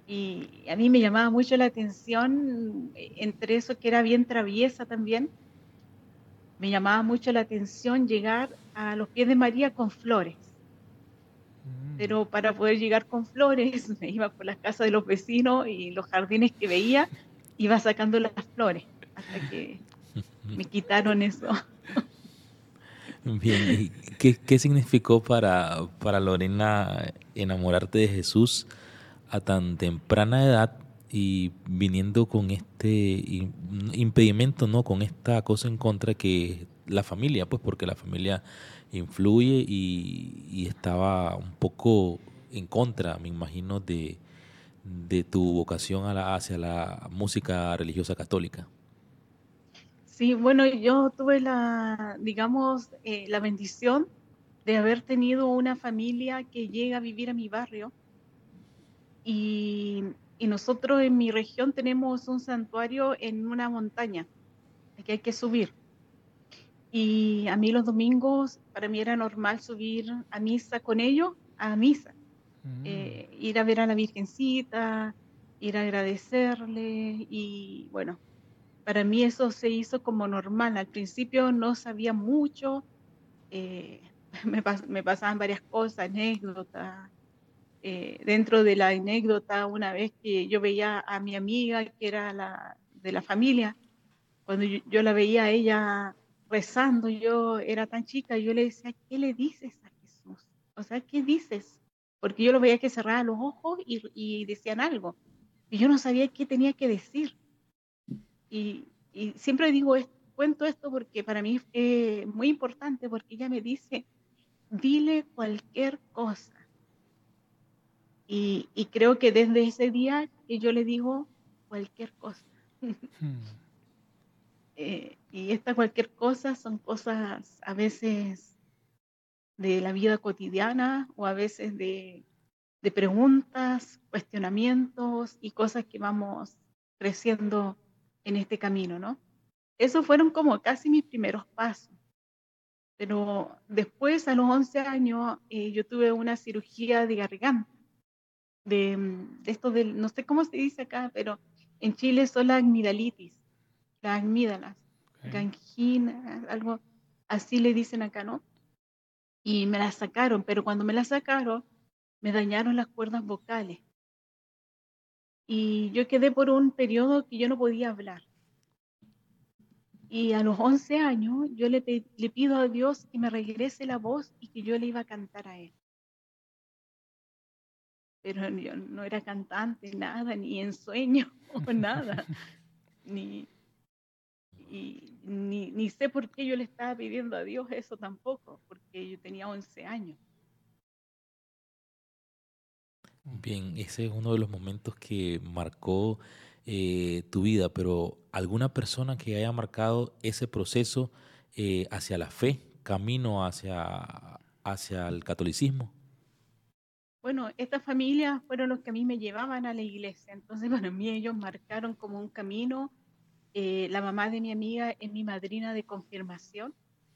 Y a mí me llamaba mucho la atención, entre eso que era bien traviesa también, me llamaba mucho la atención llegar a los pies de María con flores. Mm. Pero para poder llegar con flores, me iba por las casas de los vecinos y los jardines que veía, iba sacando las flores hasta que me quitaron eso. Bien, ¿y qué significó para Lorena enamorarte de Jesús a tan temprana edad y viniendo con este impedimento, ¿no? Con esta cosa en contra que la familia, pues porque la familia influye y estaba un poco en contra, me imagino, de tu vocación hacia la música religiosa católica. Sí, bueno, yo tuve digamos, la bendición de haber tenido una familia que llega a vivir a mi barrio y, y nosotros en mi región tenemos un santuario en una montaña que hay que subir. Y a mí los domingos, para mí era normal subir a misa con ellos, a misa, Mm. ir a ver a la Virgencita, ir a agradecerle y bueno, para mí eso se hizo como normal. Al principio no sabía mucho, eh, me pasaban varias cosas, anécdotas. Dentro de la anécdota, una vez que yo veía a mi amiga, que era de la familia, cuando yo la veía a ella rezando, yo era tan chica, yo le decía, ¿qué le dices a Jesús? O sea, ¿qué dices? Porque yo lo veía que cerraba los ojos y decían algo, y yo no sabía qué tenía que decir. Y siempre cuento esto porque para mí es muy importante, porque ella me dice, dile cualquier cosa. Y creo que desde ese día que yo le digo cualquier cosa. Hmm. Y esta cualquier cosa son cosas a veces de la vida cotidiana o a veces de preguntas, cuestionamientos y cosas que vamos creciendo en este camino, ¿no? Esos fueron como casi mis primeros pasos, pero después a los 11 años yo tuve una cirugía de garganta, de esto del, no sé cómo se dice acá, pero en Chile son la amigdalitis, las amígdalas, Okay. gangina, algo así le dicen acá, ¿no? Y me la sacaron, pero cuando me la sacaron, me dañaron las cuerdas vocales y yo quedé por un periodo que yo no podía hablar. Y a los 11 años yo le pido a Dios que me regrese la voz y que yo le iba a cantar a Él. Pero yo no era cantante, nada, ni en sueño, nada, ni, ni sé por qué yo le estaba pidiendo a Dios eso tampoco, porque yo tenía 11 años. Bien, ese es uno de los momentos que marcó tu vida, pero ¿alguna persona que haya marcado ese proceso hacia la fe, camino hacia el catolicismo? Bueno, estas familias fueron los que a mí me llevaban a la iglesia, entonces para mí ellos marcaron como un camino. La mamá de mi amiga es mi madrina de confirmación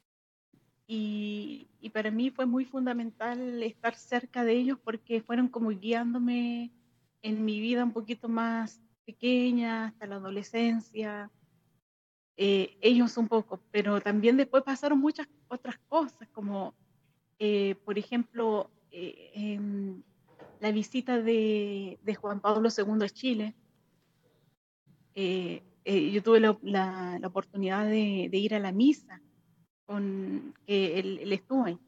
y para mí fue muy fundamental estar cerca de ellos porque fueron como guiándome en mi vida un poquito más pequeña, hasta la adolescencia, ellos un poco, pero también después pasaron muchas otras cosas, como por ejemplo la visita de Juan Pablo II a Chile. Yo tuve la oportunidad de ir a la misa con que él estuvo ahí.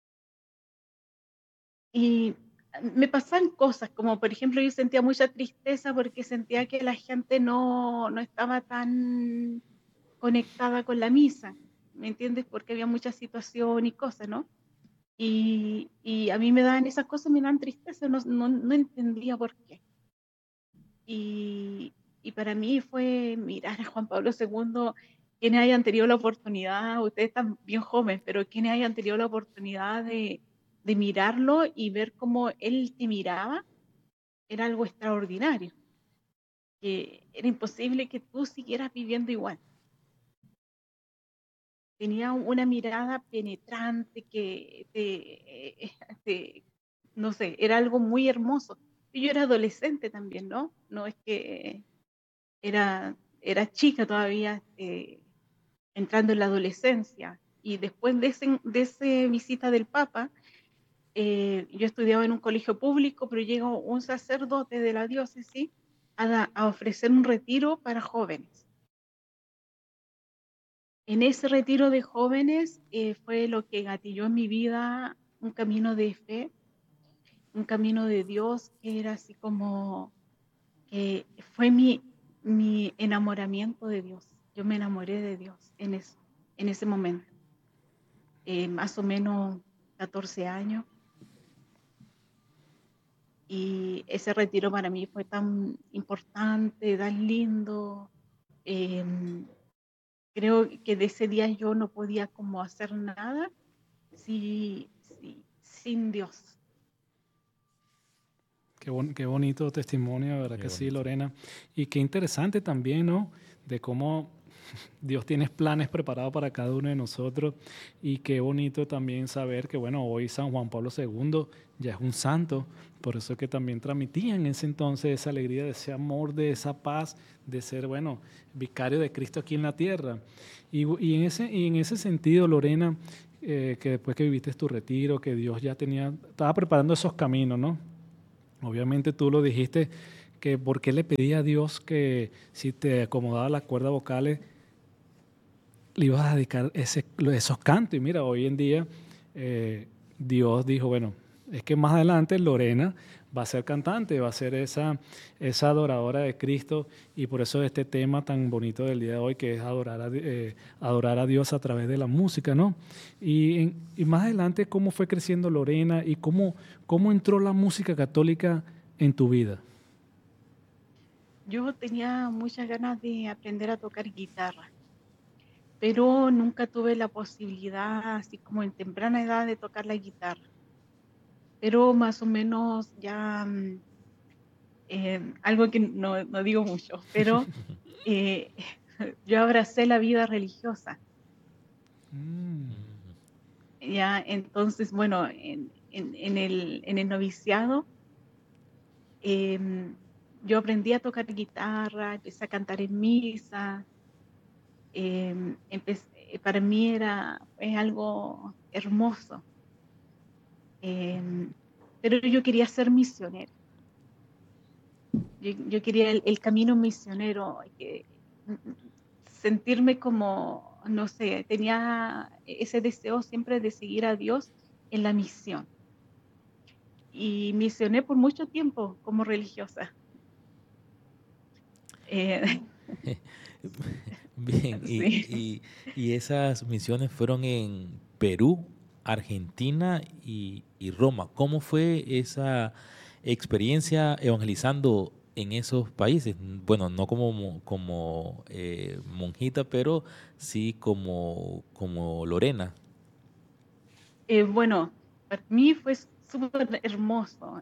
Y me pasan cosas, como por ejemplo yo sentía mucha tristeza porque sentía que la gente no estaba tan conectada con la misa, ¿me entiendes? Porque había mucha situación y cosas, ¿no? Y a mí me dan esas cosas, me dan tristeza, no entendía por qué. Y, y para mí fue mirar a Juan Pablo II, quienes hayan tenido la oportunidad, ustedes están bien jóvenes, pero quienes hayan tenido la oportunidad de mirarlo y ver cómo él te miraba, era algo extraordinario, que era imposible que tú siguieras viviendo igual. Tenía una mirada penetrante que no sé, era algo muy hermoso. yo era adolescente también, ¿no? No es que era chica todavía, entrando en la adolescencia. Y después de ese visita del Papa, yo estudiaba en un colegio público, pero llegó un sacerdote de la diócesis a ofrecer un retiro para jóvenes. En ese retiro de jóvenes fue lo que gatilló en mi vida un camino de fe, un camino de Dios que era así como que fue mi enamoramiento de Dios. Yo me enamoré de Dios en ese momento. Más o menos 14 años. Y ese retiro para mí fue tan importante, tan lindo. Eh, Creo que de ese día yo no podía como hacer nada sin Dios. Qué bonito testimonio, de verdad Qué que sí, bonito. Lorena. Y qué interesante también, ¿no? De cómo Dios tiene planes preparados para cada uno de nosotros. Y qué bonito también saber que, bueno, hoy San Juan Pablo II ya es un santo. Por eso es que también transmitía en ese entonces esa alegría, de ese amor, de esa paz, de ser, bueno, vicario de Cristo aquí en la tierra. Y en ese sentido, Lorena, que después que viviste tu retiro, que Dios ya estaba preparando esos caminos, ¿no? Obviamente tú lo dijiste, que por qué le pedía a Dios que si te acomodaba las cuerdas vocales, le ibas a dedicar esos cantos. Y mira, hoy en día Dios dijo, bueno, es que más adelante Lorena va a ser cantante, va a ser esa adoradora de Cristo, y por eso este tema tan bonito del día de hoy, que es adorar a Dios a través de la música, ¿no? Y más adelante, ¿cómo fue creciendo Lorena y cómo entró la música católica en tu vida? Yo tenía muchas ganas de aprender a tocar guitarra, pero nunca tuve la posibilidad, así como en temprana edad, de tocar la guitarra. Pero más o menos ya, algo que no digo mucho, pero eh, yo abracé la vida religiosa. Mm. Mm. Ya, entonces, bueno, en el noviciado, yo aprendí a tocar guitarra, empecé a cantar en misa. Para mí es algo hermoso. em, pero yo quería ser misionera. Yo quería el camino misionero, sentirme como, no sé, tenía ese deseo siempre de seguir a Dios en la misión. Y misioné por mucho tiempo como religiosa. Eh, Bien, sí. y esas misiones fueron en Perú, Argentina y Roma. ¿Cómo fue esa experiencia evangelizando en esos países? Bueno, no como monjita, pero sí como Lorena. Bueno, para mí fue súper hermoso.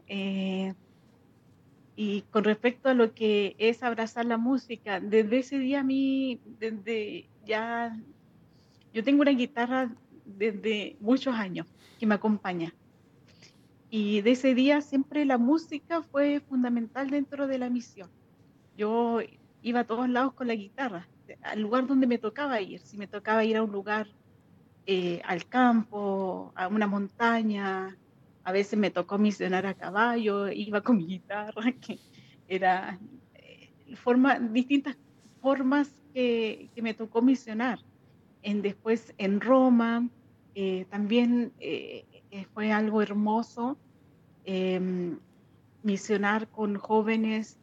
Y con respecto a lo que es abrazar la música, desde ese día a mí, desde ya, yo tengo una guitarra desde muchos años que me acompaña. Y de ese día siempre la música fue fundamental dentro de la misión. Yo iba a todos lados con la guitarra, al lugar donde me tocaba ir. Si me tocaba ir a un lugar, al campo, a una montaña, a veces me tocó misionar a caballo, iba con mi guitarra, que era distintas formas que me tocó misionar. Después en Roma también fue algo hermoso, em, misionar con jóvenes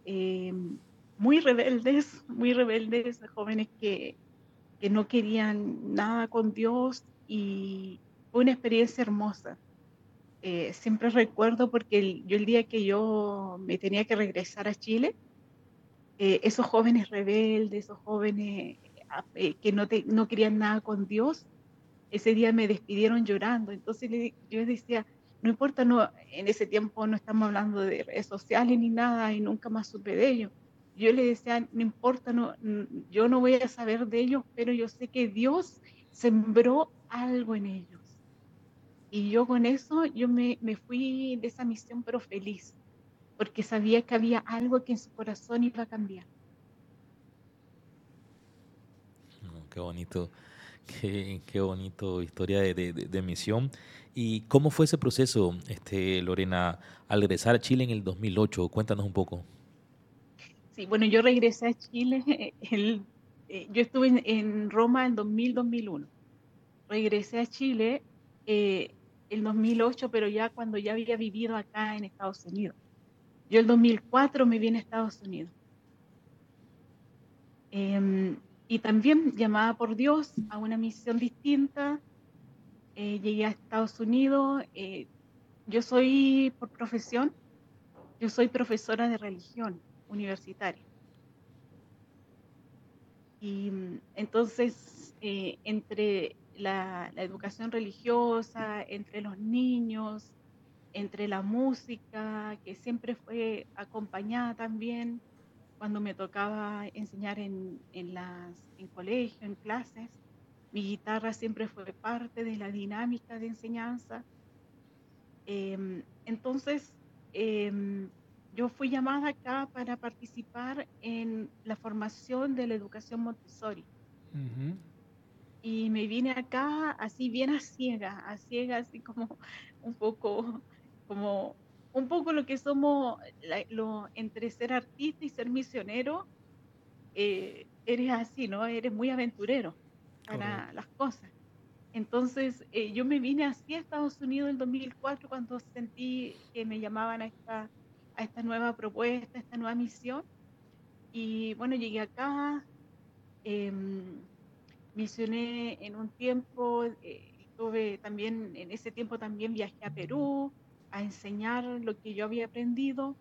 muy rebeldes, jóvenes que no querían nada con Dios, y fue una experiencia hermosa. Siempre recuerdo porque yo el día que yo me tenía que regresar a Chile, esos jóvenes rebeldes, esos jóvenes que no querían nada con Dios, ese día me despidieron llorando. Entonces yo decía, no importa, no, en ese tiempo no estamos hablando de redes sociales ni nada y nunca más supe de ellos. Yo le decía, no importa, no, yo no voy a saber de ellos, pero yo sé que Dios sembró algo en ellos. Y yo con eso, me fui de esa misión, pero feliz, porque sabía que había algo que en su corazón iba a cambiar. No, qué bonito, qué bonito historia de misión. ¿Y cómo fue ese proceso, Lorena, al regresar a Chile en el 2008? Cuéntanos un poco. Sí, bueno, yo regresé a Chile, yo estuve en Roma en 2000-2001. Regresé a Chile el 2008, pero ya cuando ya había vivido acá en Estados Unidos. Yo el 2004 me vine a Estados Unidos. Y también llamada por Dios a una misión distinta, llegué a Estados Unidos. Yo soy, por profesión, yo soy profesora de religión universitaria. Y entonces, entre la educación religiosa, entre los niños, entre la música, que siempre fue acompañada también cuando me tocaba enseñar en colegio, en clases, mi guitarra siempre fue parte de la dinámica de enseñanza. Entonces, yo fui llamada acá para participar en la formación de la educación Montessori. Ujú. Y me vine acá así bien a ciegas, así como un poco, como un poco lo que somos, entre ser artista y ser misionero, eres así, ¿no? Eres muy aventurero para Correcto. las cosas. Entonces, yo me vine así a Estados Unidos en 2004 cuando sentí que me llamaban a esta nueva propuesta, a esta nueva misión. Y bueno, llegué acá, em, misioné en un tiempo, estuve también, en ese tiempo también viajé a Perú a enseñar lo que yo había aprendido.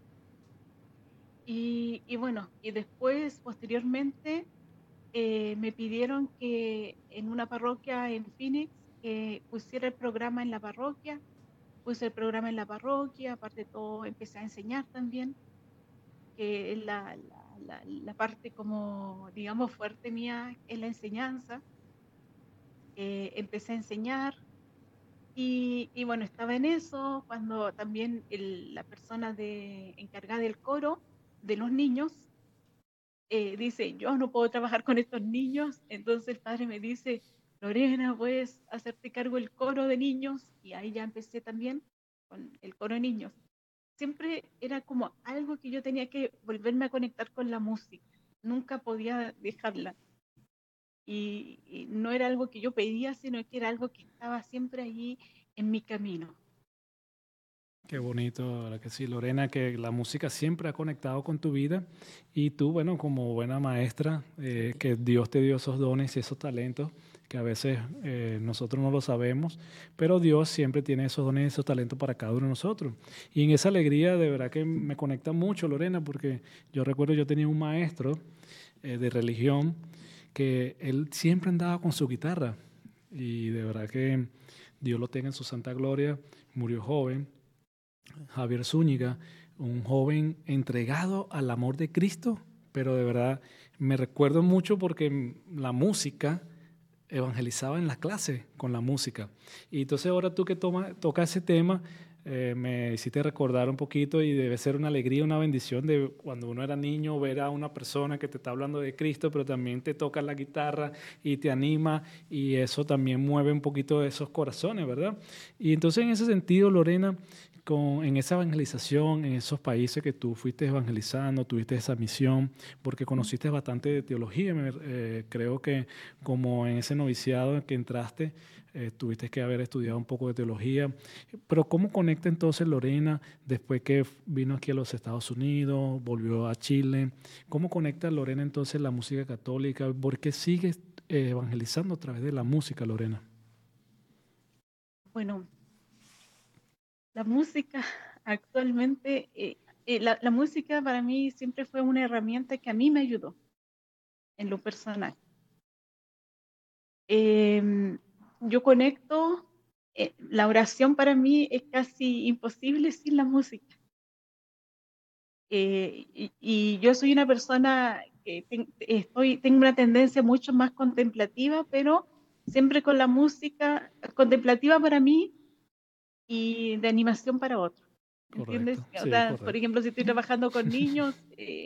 Y bueno, y después, posteriormente, me pidieron que en una parroquia en Phoenix, pusiera el programa en la parroquia. Puse el programa en la parroquia, aparte de todo empecé a enseñar también, que es la parte como, digamos, fuerte mía es la enseñanza. Empecé a enseñar y bueno, estaba en eso cuando también la persona encargada del coro de los niños dice, yo no puedo trabajar con estos niños, entonces el padre me dice, Lorena, puedes hacerte cargo del coro de niños, y ahí ya empecé también con el coro de niños. Siempre era como algo que yo tenía que volverme a conectar con la música, nunca podía dejarla, y no era algo que yo pedía, sino que era algo que estaba siempre allí en mi camino. Qué bonito, la verdad que sí, Lorena, que la música siempre ha conectado con tu vida y tú, bueno, como buena maestra, que Dios te dio esos dones y esos talentos que a veces nosotros no lo sabemos, pero Dios siempre tiene esos dones y esos talentos para cada uno de nosotros. Y en esa alegría de verdad que me conecta mucho, Lorena, porque yo recuerdo yo tenía un maestro de religión que él siempre andaba con su guitarra y de verdad que Dios lo tenga en su santa gloria, murió joven. Javier Zúñiga, un joven entregado al amor de Cristo, pero de verdad me recuerdo mucho porque la música evangelizaba en las clases con la música. Y entonces ahora tú que tocas ese tema, me hiciste recordar un poquito y debe ser una alegría, una bendición de cuando uno era niño ver a una persona que te está hablando de Cristo, pero también te toca la guitarra y te anima y eso también mueve un poquito esos corazones, ¿verdad? Y entonces en ese sentido, Lorena, en esa evangelización, en esos países que tú fuiste evangelizando, tuviste esa misión, porque conociste bastante de teología, creo que como en ese noviciado en que entraste, tuviste que haber estudiado un poco de teología, pero ¿cómo conecta entonces Lorena después que vino aquí a los Estados Unidos, volvió a Chile? ¿Cómo conecta Lorena entonces la música católica? ¿Por qué sigues evangelizando a través de la música, Lorena? Bueno, la música actualmente, la música para mí siempre fue una herramienta que a mí me ayudó en lo personal. Em, yo conecto, la oración para mí es casi imposible sin la música. Y yo soy una persona que tengo una tendencia mucho más contemplativa, pero siempre con la música contemplativa para mí y de animación para otros. ¿entiendes? Correcto. O Sí, sea, por correcto. ejemplo, si estoy trabajando con niños,